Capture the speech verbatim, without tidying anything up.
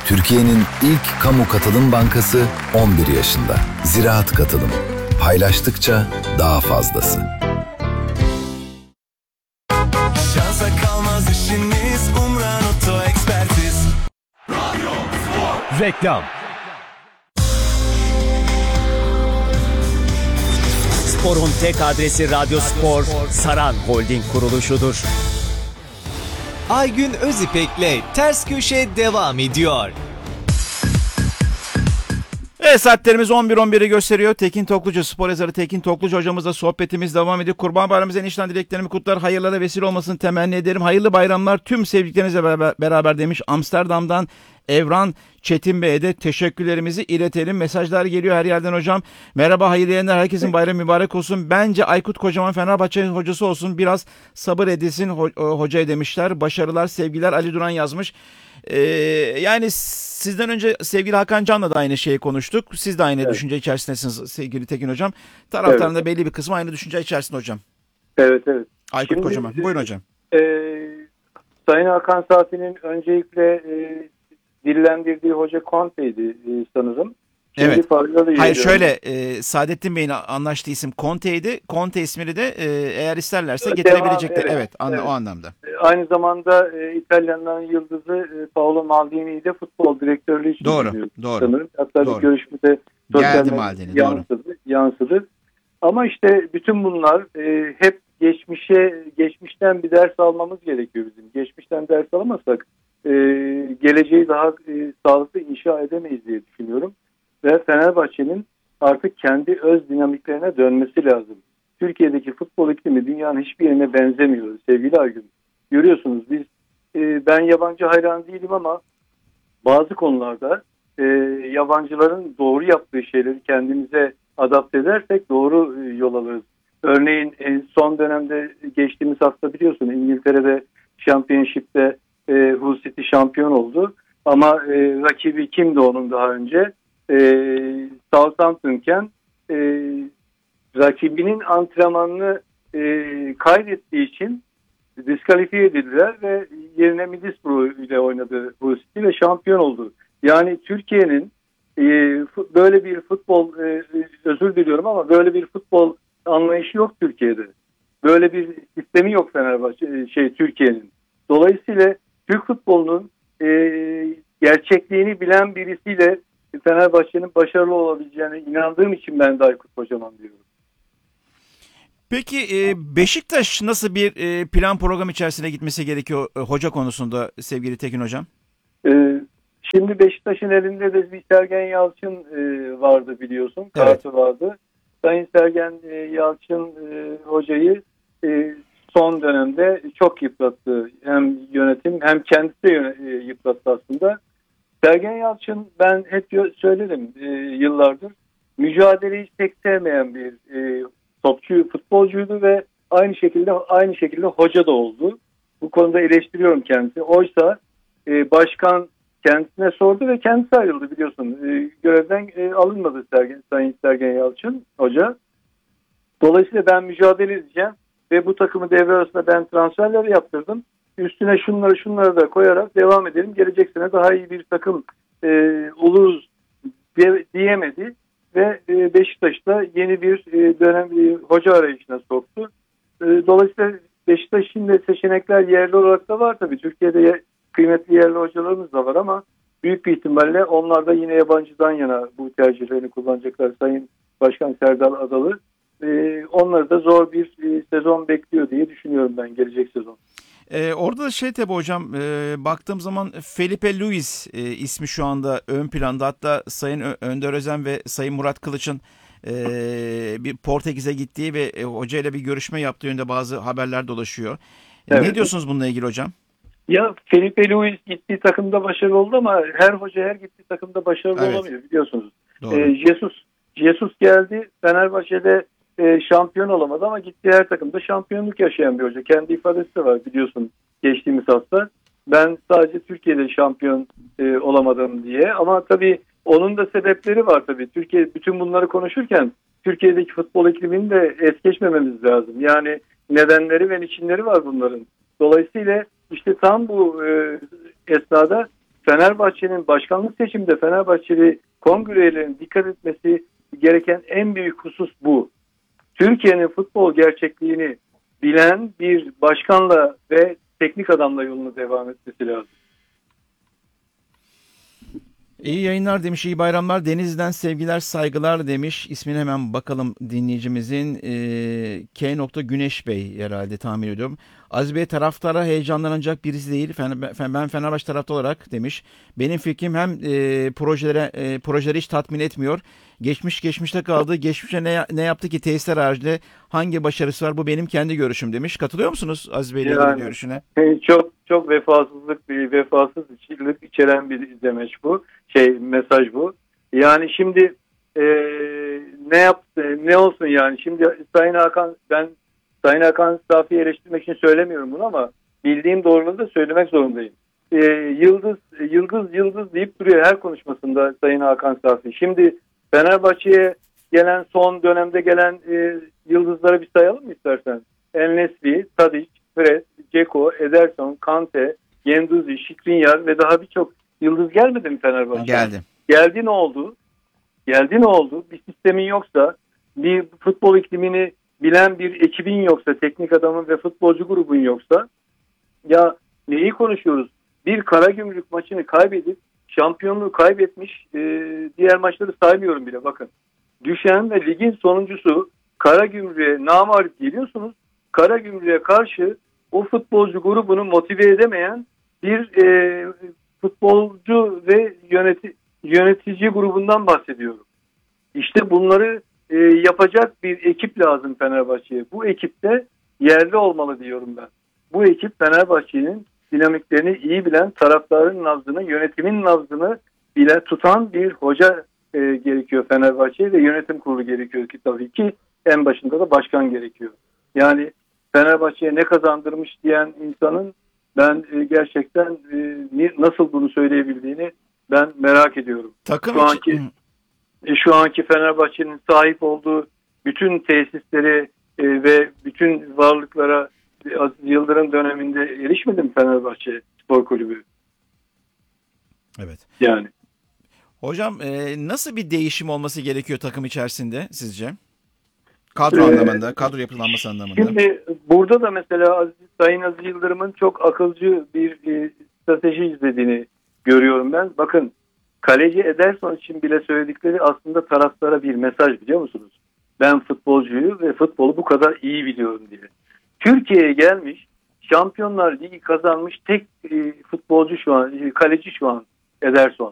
Türkiye'nin ilk kamu katılım bankası on bir yaşında. Ziraat Katılım. Paylaştıkça daha fazlası. Şansa kalmaz işiniz, Umran Oto Ekspertiz. Reklam. Spor'un tek adresi Radyo Spor, Saran Holding kuruluşudur. Aygün Özipek'le Ters Köşe devam ediyor. Evet, saatlerimiz on bir on biri gösteriyor. Tekin Toklucu, spor yazarı Tekin Toklucu hocamızla sohbetimiz devam ediyor. Kurban Bayramımızın en içten dileklerimi kutlar. Hayırlara vesile olmasını temenni ederim. Hayırlı bayramlar tüm sevdiklerinizle beraber, beraber demiş. Amsterdam'dan Evran Çetin Bey'e de teşekkürlerimizi iletelim. Mesajlar geliyor her yerden hocam. Merhaba, hayırlı yayınlar, herkesin bayramı mübarek olsun. Bence Aykut Kocaman Fenerbahçe hocası olsun. Biraz sabır edilsin ho- hocaya demişler. Başarılar, sevgiler. Ali Duran yazmış. Ee, yani sizden önce sevgili Hakan Can'la da aynı şeyi konuştuk. Siz de aynı evet. düşünce içerisindesiniz sevgili Tekin hocam. Taraftarın da evet. belli bir kısmı aynı düşünce içerisinde hocam. Evet evet. Aykut Şimdi, Kocaman. Buyurun hocam. E, Sayın Hakan Safi'nin öncelikle e, dillendirdiği hoca Conte'ydi e, sanırım. Şimdi evet. Hayır geliyorum. şöyle e, Saadettin Bey'in anlaştığı isim Conte'ydi. Conte ismini de e, eğer isterlerse Devam, getirebilecekler. Evet, evet, anla, evet. o anlamda. Aynı zamanda e, İtalyanların yıldızı e, Paolo Maldini'yi de futbol direktörlüğü için doğru, düşünüyor, doğru, sanırım. Hatta doğru. bir görüşmede sosyal Maldini, yansıdı, doğru. yansıdı. Ama işte bütün bunlar e, hep geçmişe geçmişten bir ders almamız gerekiyor bizim. Geçmişten ders alamazsak e, geleceği daha e, sağlıklı inşa edemeyiz diye düşünüyorum. Ve Fenerbahçe'nin artık kendi öz dinamiklerine dönmesi lazım. Türkiye'deki futbol iklimi dünyanın hiçbir yerine benzemiyor sevgili Aygün. Görüyorsunuz biz e, ben yabancı hayran değilim ama bazı konularda e, yabancıların doğru yaptığı şeyleri kendimize adapte edersek doğru e, yol alırız. Örneğin e, son dönemde geçtiğimiz hafta biliyorsun İngiltere'de Championship'te e, Hull City şampiyon oldu. Ama e, rakibi kimdi onun daha önce? E, Southampton'ken e, rakibinin antrenmanını e, kaydettiği için diskalifiye edildiler ve yerine Middlesbrough ile oynadı Hull City ve şampiyon oldu. Yani Türkiye'nin e, böyle bir futbol e, özür diliyorum ama böyle bir futbol anlayışı yok Türkiye'de. Böyle bir sistemi yok Fenerbahçe şey Türkiye'nin. Dolayısıyla Türk futbolunun e, gerçekliğini bilen birisiyle Fenerbahçe'nin başarılı olabileceğine inandığım için ben de Aykut Kocaman diyorum. Peki Beşiktaş nasıl bir plan program içerisine gitmesi gerekiyor hoca konusunda sevgili Tekin hocam? Şimdi Beşiktaş'ın elinde de bir Sergen Yalçın vardı biliyorsun. Evet. Kartı vardı. Sayın Sergen Yalçın hocayı son dönemde çok yıprattı. Hem yönetim hem kendisi de yıprattı aslında. Sergen Yalçın ben hep söylerim yıllardır mücadeleyi pek sevmeyen bir topçu, futbolcuydu ve aynı şekilde aynı şekilde hoca da oldu. Bu konuda eleştiriyorum kendisini. Oysa e, başkan kendisine sordu ve kendisi ayrıldı biliyorsun. E, görevden e, alınmadı Sergen, Sayın Sergen Yalçın hoca. Dolayısıyla ben mücadele edeceğim ve bu takımı devre arasında ben transferleri yaptırdım. Üstüne şunları şunları da koyarak devam edelim. Gelecek sene daha iyi bir takım e, oluruz diye, diyemedi. Ve Beşiktaş'ta yeni bir dönem bir hoca arayışına soktu. Dolayısıyla Beşiktaş'ın da seçenekler yerli olarak da var tabii. Türkiye'de kıymetli yerli hocalarımız da var ama büyük bir ihtimalle onlar da yine yabancıdan yana bu tercihlerini kullanacaklar. Sayın Başkan Serdal Adalı. Onları da zor bir sezon bekliyor diye düşünüyorum ben gelecek sezon. Ee, orada da şey tabi hocam e, baktığım zaman Felipe Luis e, ismi şu anda ön planda. Hatta Sayın Ö- Önder Özen ve Sayın Murat Kılıç'ın e, bir Portekiz'e gittiği ve e, hocayla bir görüşme yaptığı yönde bazı haberler dolaşıyor. Evet. Ne diyorsunuz bununla ilgili hocam? Ya Felipe Luis gittiği takımda başarılı oldu ama her hoca her gittiği takımda başarılı evet. olamıyor biliyorsunuz. Ee, Jesus, Jesus geldi Fenerbahçe'de E, şampiyon olamadı ama gittiği her takımda şampiyonluk yaşayan bir hoca. Kendi ifadesi de var biliyorsun geçtiğimiz hafta. Ben sadece Türkiye'de şampiyon e, olamadım diye ama tabii onun da sebepleri var tabii. Türkiye bütün bunları konuşurken Türkiye'deki futbol iklimini de es geçmememiz lazım. Yani nedenleri ve niçinleri var bunların. Dolayısıyla işte tam bu e, esnada Fenerbahçe'nin başkanlık seçiminde Fenerbahçeli kongre üyelerinin dikkat etmesi gereken en büyük husus bu. Türkiye'nin futbol gerçekliğini bilen bir başkanla ve teknik adamla yoluna devam etmesi lazım. İyi yayınlar demiş, iyi bayramlar. Denizli'den sevgiler, saygılar demiş. İsmine hemen bakalım dinleyicimizin. Ee, K. Güneş Bey herhalde, tahmin ediyorum. Aziz Bey taraftara heyecanlanacak birisi değil. Fener, ben Fenerbahçe tarafta olarak demiş. Benim fikrim hem e, projelere e, projeleri hiç tatmin etmiyor. Geçmiş geçmişte kaldı. Geçmişe ne, ne yaptı ki tesisler haricinde hangi başarısı var? Bu benim kendi görüşüm demiş. Katılıyor musunuz Aziz Bey'le ilgili Yani, görüşüne? Çok çok vefasızlık, bir vefasızlık içeren bir demeç bu. Şey mesaj bu. Yani şimdi e, ne yaptı, ne olsun yani. Şimdi Sayın Hakan, ben Sayın Hakan Safi'yi eleştirmek için söylemiyorum bunu ama bildiğim doğruluğunu da söylemek zorundayım. E, yıldız, yıldız, yıldız deyip duruyor her konuşmasında Sayın Hakan Safi. Şimdi Fenerbahçe'ye gelen, son dönemde gelen e, yıldızları bir sayalım mı istersen? El-Nesri, Tadic, Fred, Dzeko, Ederson, Kante, Genduzi, Skriniar ve daha birçok yıldız gelmedi mi Fenerbahçe'ye? Geldi. Geldi, ne oldu? Geldi, ne oldu? Bir sistemin yoksa, bir futbol iklimini bilen bir ekibin yoksa, teknik adamın ve futbolcu grubun yoksa, ya neyi konuşuyoruz? Bir Karagümrük maçını kaybedip şampiyonluğu kaybetmiş, e, diğer maçları saymıyorum bile, bakın. Düşen ve ligin sonuncusu Karagümrük'e namağlup geliyorsunuz. Karagümrük'e karşı o futbolcu grubunu motive edemeyen bir e, futbolcu ve yöneti, yönetici grubundan bahsediyorum. İşte bunları e, yapacak bir ekip lazım Fenerbahçe'ye. Bu ekipte yerli olmalı diyorum ben. Bu ekip Fenerbahçe'nin dinamiklerini iyi bilen, taraftarın nabzını, yönetimin nabzını bile tutan bir hoca e, gerekiyor Fenerbahçe'ye ve yönetim kurulu gerekiyor ki tabii ki en başında da başkan gerekiyor. Yani Fenerbahçe'ye ne kazandırmış diyen insanın ben e, gerçekten e, nasıl bunu söyleyebildiğini ben merak ediyorum. Takım şu anki için... e, şu anki Fenerbahçe'nin sahip olduğu bütün tesisleri e, ve bütün varlıklara Aziz Yıldırım döneminde erişmedi mi Fenerbahçe Spor Kulübü? Evet. Yani. Hocam e, nasıl bir değişim olması gerekiyor takım içerisinde sizce? Kadro Ee, anlamında, kadro yapılanması anlamında. Şimdi burada da mesela Aziz, Sayın Aziz Yıldırım'ın çok akılcı bir e, strateji izlediğini görüyorum ben. Bakın, kaleci Ederson için bile söyledikleri aslında taraftara bir mesaj, biliyor musunuz? Ben futbolcuyu ve futbolu bu kadar iyi biliyorum diye. Türkiye'ye gelmiş, Şampiyonlar Ligi kazanmış tek e, futbolcu şu an, e, kaleci şu an Ederson.